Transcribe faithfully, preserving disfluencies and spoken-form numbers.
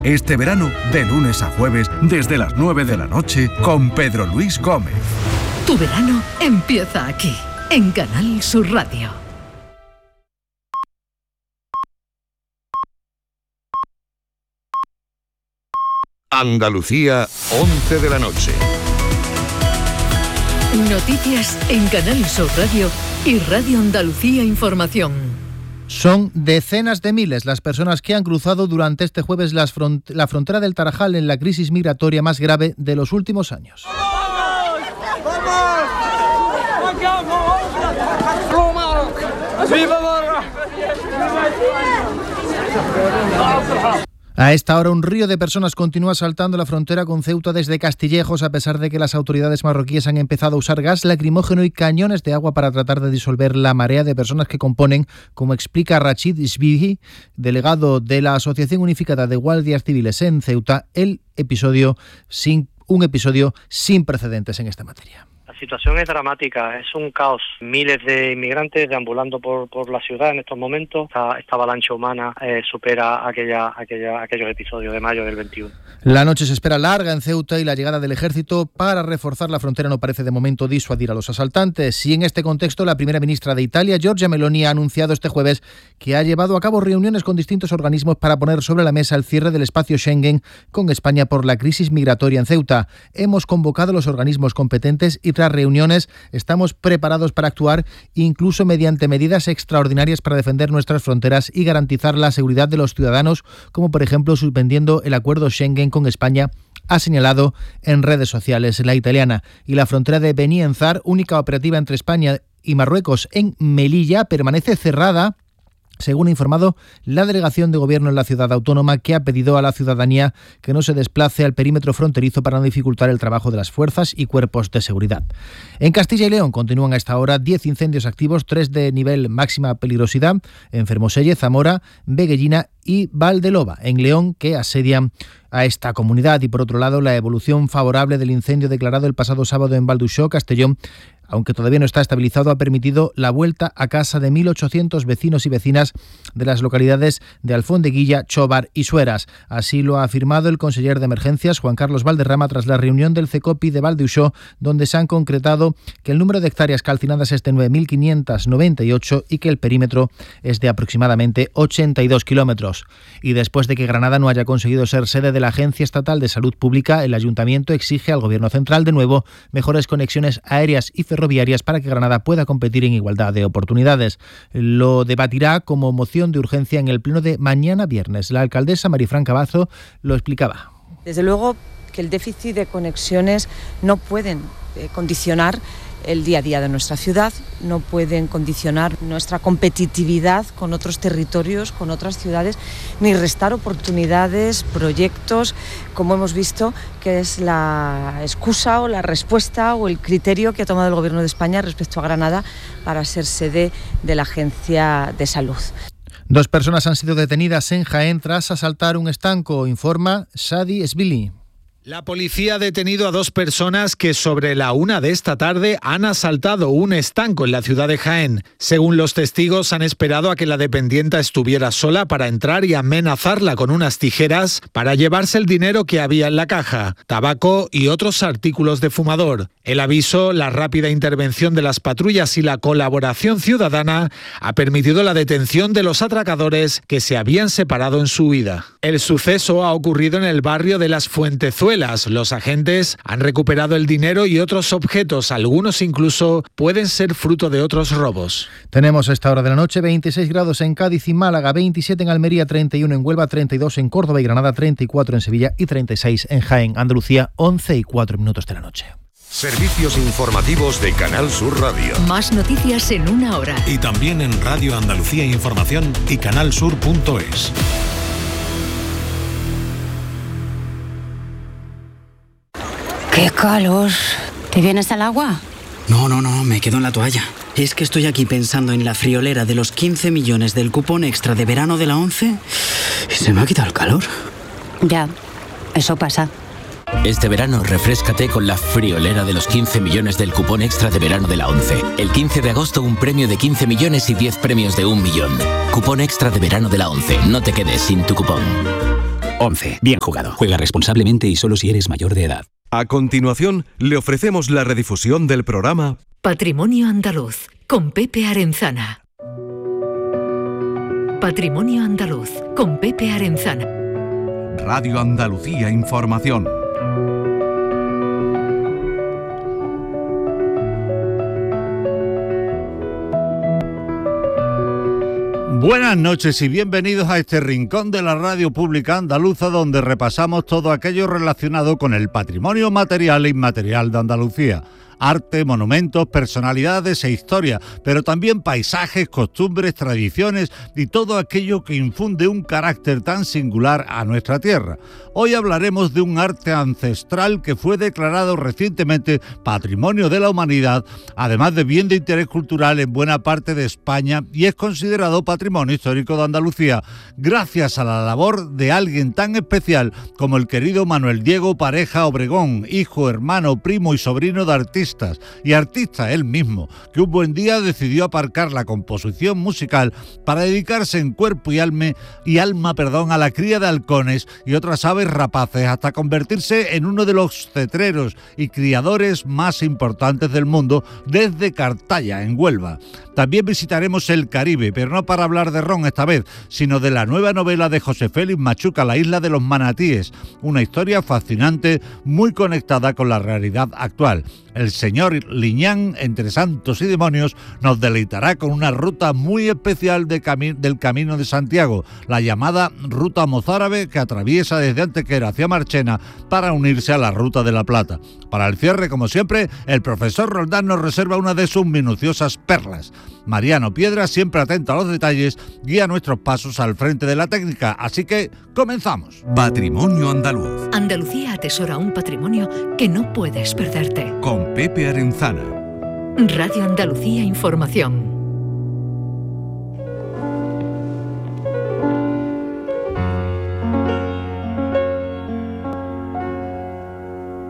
Este verano, de lunes a jueves, desde las nueve de la noche, con Pedro Luis Gómez. Tu verano empieza aquí, en Canal Sur Radio. Andalucía, once de la noche. Noticias en Canal Sur Radio y Radio Andalucía Información. Son decenas de miles las personas que han cruzado durante este jueves las front- la frontera del Tarajal en la crisis migratoria más grave de los últimos años. A esta hora un río de personas continúa saltando la frontera con Ceuta desde Castillejos, a pesar de que las autoridades marroquíes han empezado a usar gas lacrimógeno y cañones de agua para tratar de disolver la marea de personas que componen, como explica Rachid Isbihi, delegado de la Asociación Unificada de Guardias Civiles en Ceuta, el episodio sin, un episodio sin precedentes en esta materia. La situación es dramática, es un caos. Miles de inmigrantes deambulando por, por la ciudad en estos momentos. Esta, esta avalancha humana eh, supera aquella, aquella, aquellos episodios de mayo del veintiuno. La noche se espera larga en Ceuta y la llegada del ejército para reforzar la frontera no parece de momento disuadir a los asaltantes. Y en este contexto, la primera ministra de Italia, Giorgia Meloni, ha anunciado este jueves que ha llevado a cabo reuniones con distintos organismos para poner sobre la mesa el cierre del espacio Schengen con España por la crisis migratoria en Ceuta. Hemos convocado a los organismos competentes y tras reuniones estamos preparados para actuar incluso mediante medidas extraordinarias para defender nuestras fronteras y garantizar la seguridad de los ciudadanos, como por ejemplo suspendiendo el acuerdo Schengen con España, ha señalado en redes sociales la italiana. Y la frontera de Beni en Zar, única operativa entre España y Marruecos en Melilla, permanece cerrada, según ha informado la delegación de gobierno en la ciudad autónoma, que ha pedido a la ciudadanía que no se desplace al perímetro fronterizo para no dificultar el trabajo de las fuerzas y cuerpos de seguridad. En Castilla y León continúan a esta hora diez incendios activos, tres de nivel máxima peligrosidad, en Fermoselle, Zamora, Veguellina y Valdeloba, en León, que asedian a esta comunidad. Y por otro lado, la evolución favorable del incendio declarado el pasado sábado en Valduxó, Castellón, aunque todavía no está estabilizado, ha permitido la vuelta a casa de mil ochocientos vecinos y vecinas de las localidades de Alfondeguilla, Chobar y Sueras. Así lo ha afirmado el conseller de Emergencias, Juan Carlos Valderrama, tras la reunión del CECOPI de Valduxó, donde se han concretado que el número de hectáreas calcinadas es de nueve mil quinientos noventa y ocho y que el perímetro es de aproximadamente ochenta y dos kilómetros. Y después de que Granada no haya conseguido ser sede de la Agencia Estatal de Salud Pública, el Ayuntamiento exige al Gobierno Central de nuevo mejores conexiones aéreas y ferroviarias ferroviarias para que Granada pueda competir en igualdad de oportunidades. Lo debatirá como moción de urgencia en el pleno de mañana viernes. La alcaldesa Marifran Cavazo lo explicaba. Desde luego que el déficit de conexiones no pueden eh, condicionar el día a día de nuestra ciudad, no pueden condicionar nuestra competitividad con otros territorios, con otras ciudades, ni restar oportunidades, proyectos, como hemos visto, que es la excusa o la respuesta o el criterio que ha tomado el Gobierno de España respecto a Granada para ser sede de la Agencia de Salud. Dos personas han sido detenidas en Jaén tras asaltar un estanco, informa Shadi Esbili. La policía ha detenido a dos personas que sobre la una de esta tarde han asaltado un estanco en la ciudad de Jaén. Según los testigos, han esperado a que la dependienta estuviera sola para entrar y amenazarla con unas tijeras para llevarse el dinero que había en la caja, tabaco y otros artículos de fumador. El aviso, la rápida intervención de las patrullas y la colaboración ciudadana ha permitido la detención de los atracadores que se habían separado en su huida. El suceso ha ocurrido en el barrio de Las Fuentezuelas. Los agentes han recuperado el dinero y otros objetos, algunos incluso pueden ser fruto de otros robos. Tenemos a esta hora de la noche veintiséis grados en Cádiz y Málaga, veintisiete en Almería, treinta y uno en Huelva, treinta y dos en Córdoba y Granada, treinta y cuatro en Sevilla y treinta y seis en Jaén. Andalucía, once y cuatro minutos de la noche. Servicios informativos de Canal Sur Radio. Más noticias en una hora. Y también en Radio Andalucía Información y canalsur punto es. ¡Qué calor! ¿Te vienes al agua? No, no, no, me quedo en la toalla. Es que estoy aquí pensando en la friolera de los quince millones del cupón extra de verano de la ONCE y se me ha quitado el calor. Ya, eso pasa. Este verano refréscate con la friolera de los quince millones del cupón extra de verano de la ONCE. El quince de agosto un premio de quince millones y diez premios de un millón. Cupón extra de verano de la ONCE. No te quedes sin tu cupón. once. Bien jugado. Juega responsablemente y solo si eres mayor de edad. A continuación, le ofrecemos la redifusión del programa Patrimonio Andaluz, con Pepe Arenzana. Patrimonio Andaluz, con Pepe Arenzana. Radio Andalucía Información. Buenas noches y bienvenidos a este rincón de la radio pública andaluza, donde repasamos todo aquello relacionado con el patrimonio material e inmaterial de Andalucía. Arte, monumentos, personalidades e historia, pero también paisajes, costumbres, tradiciones y todo aquello que infunde un carácter tan singular a nuestra tierra. Hoy hablaremos de un arte ancestral que fue declarado recientemente Patrimonio de la Humanidad, además de bien de interés cultural en buena parte de España, y es considerado Patrimonio Histórico de Andalucía, gracias a la labor de alguien tan especial como el querido Manuel Diego Pareja Obregón, hijo, hermano, primo y sobrino de artistas, y artista él mismo, que un buen día decidió aparcar la composición musical para dedicarse en cuerpo y alma, y alma perdón, a la cría de halcones y otras aves rapaces, hasta convertirse en uno de los cetreros y criadores más importantes del mundo desde Cartaya, en Huelva. También visitaremos el Caribe, pero no para hablar de ron esta vez, sino de la nueva novela de José Félix Machuca, La isla de los manatíes, una historia fascinante, muy conectada con la realidad actual. El señor Liñán, entre santos y demonios, nos deleitará con una ruta muy especial de cami- del Camino de Santiago, la llamada Ruta Mozárabe, que atraviesa desde Antequera hacia Marchena para unirse a la Ruta de la Plata. Para el cierre, como siempre, el profesor Roldán nos reserva una de sus minuciosas perlas. Mariano Piedra, siempre atento a los detalles, guía nuestros pasos al frente de la técnica, así que comenzamos. Patrimonio Andaluz. Andalucía atesora un patrimonio que no puedes perderte. Con Pepe Arenzana. Radio Andalucía Información.